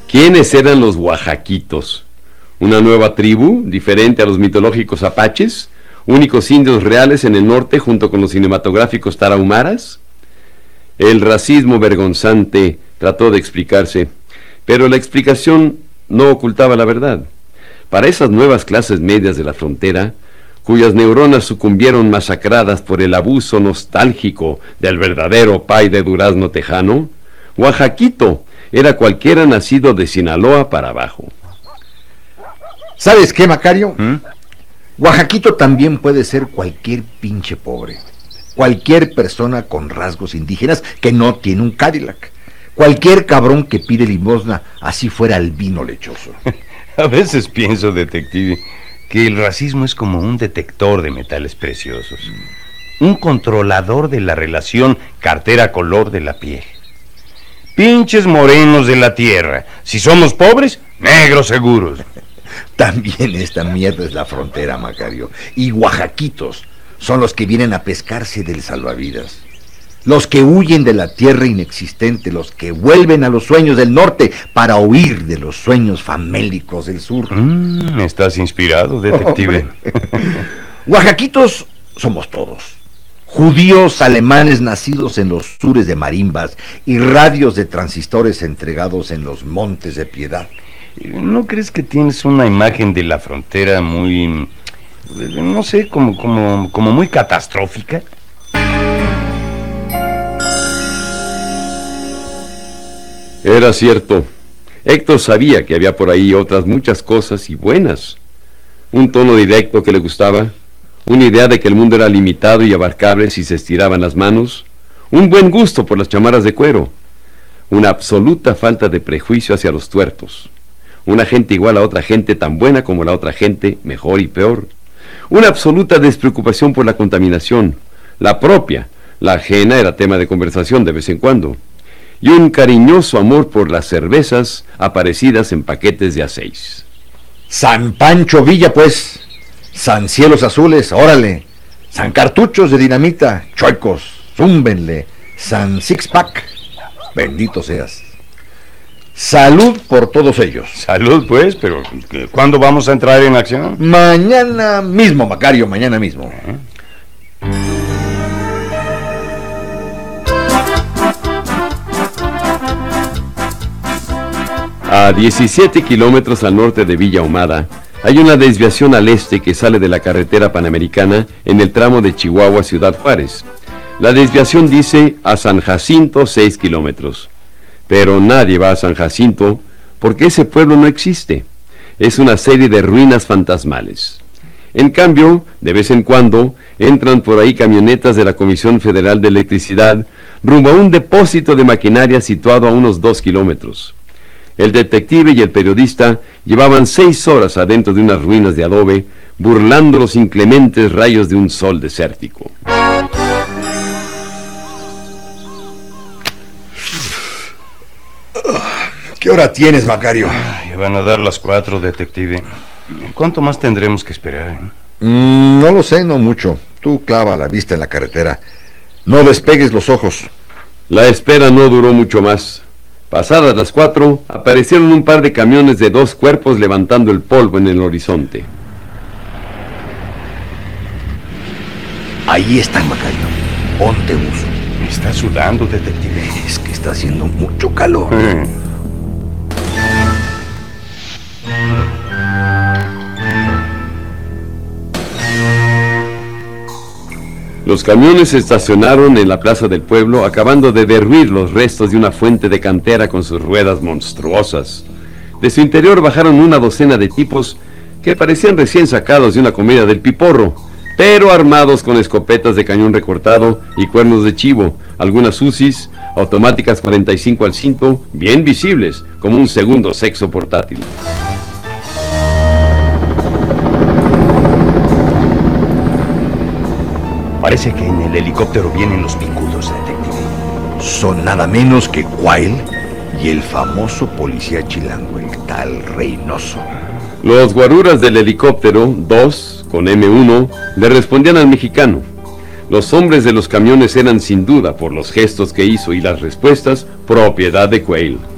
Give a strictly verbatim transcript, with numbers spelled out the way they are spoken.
¿Quiénes eran los oaxaquitos? ¿Una nueva tribu, diferente a los mitológicos apaches? ¿Únicos indios reales en el norte junto con los cinematográficos tarahumaras? El racismo vergonzante trató de explicarse, pero la explicación no ocultaba la verdad. Para esas nuevas clases medias de la frontera, cuyas neuronas sucumbieron masacradas por el abuso nostálgico del verdadero pay de durazno tejano, oaxaquito era cualquiera nacido de Sinaloa para abajo. ¿Sabes qué, Macario? ¿Mm? Oaxaquito también puede ser cualquier pinche pobre, cualquier persona con rasgos indígenas que no tiene un Cadillac, cualquier cabrón que pide limosna, así fuera albino lechoso. A veces pienso, detective, que el racismo es como un detector de metales preciosos, un controlador de la relación cartera-color de la piel. Pinches morenos de la tierra, si somos pobres, negros seguros. También esta mierda es la frontera, Macario. Y oaxaquitos son los que vienen a pescarse del salvavidas. Los que huyen de la tierra inexistente, los que vuelven a los sueños del norte para huir de los sueños famélicos del sur. Mm, estás inspirado, detective. Oaxaquitos somos todos. Judíos alemanes nacidos en los sures de marimbas y radios de transistores entregados en los montes de piedad. ¿No crees que tienes una imagen de la frontera muy, no sé, como, como, como muy catastrófica? Era cierto. Héctor sabía que había por ahí otras muchas cosas y buenas. Un tono directo que le gustaba, una idea de que el mundo era limitado y abarcable si se estiraban las manos, un buen gusto por las chamarras de cuero, una absoluta falta de prejuicio hacia los tuertos, una gente igual a otra gente tan buena como la otra gente, mejor y peor, una absoluta despreocupación por la contaminación, la propia, la ajena era tema de conversación de vez en cuando, y un cariñoso amor por las cervezas aparecidas en paquetes de a seis. San Pancho Villa, pues. San Cielos Azules, órale. San Cartuchos de Dinamita, chuecos, zúmbenle. San Six Pack, bendito seas. Salud por todos ellos. Salud, pues, pero ¿cuándo vamos a entrar en acción? Mañana mismo, Macario, mañana mismo. ¿Eh? A diecisiete kilómetros al norte de Villa Ahumada, hay una desviación al este que sale de la carretera panamericana en el tramo de Chihuahua Ciudad Juárez. La desviación dice a San Jacinto seis kilómetros. Pero nadie va a San Jacinto porque ese pueblo no existe. Es una serie de ruinas fantasmales. En cambio, de vez en cuando, entran por ahí camionetas de la Comisión Federal de Electricidad rumbo a un depósito de maquinaria situado a unos dos kilómetros. El detective y el periodista llevaban seis horas adentro de unas ruinas de adobe, burlando los inclementes rayos de un sol desértico. ¿Qué hora tienes, Macario? Ya van a dar las cuatro, detective. ¿Cuánto más tendremos que esperar? Eh? Mm, no lo sé, no mucho. Tú clava la vista en la carretera. No despegues los ojos. La espera no duró mucho más. Pasadas las cuatro, aparecieron un par de camiones de dos cuerpos levantando el polvo en el horizonte. Ahí están, Macario. Ponte uso. Me está sudando, detective. Es que está haciendo mucho calor. Eh. Los camiones se estacionaron en la plaza del pueblo, acabando de derruir los restos de una fuente de cantera con sus ruedas monstruosas. De su interior bajaron una docena de tipos que parecían recién sacados de una comida del Piporro, pero armados con escopetas de cañón recortado y cuernos de chivo, algunas U C Is, automáticas cuarenta y cinco al cinto, bien visibles, como un segundo sexo portátil. Parece que en el helicóptero vienen los picudos, detective. Son nada menos que Quail y el famoso policía chilango, el tal Reynoso. Los guaruras del helicóptero, dos, con eme uno, le respondían al mexicano. Los hombres de los camiones eran sin duda, por los gestos que hizo y las respuestas, propiedad de Quail.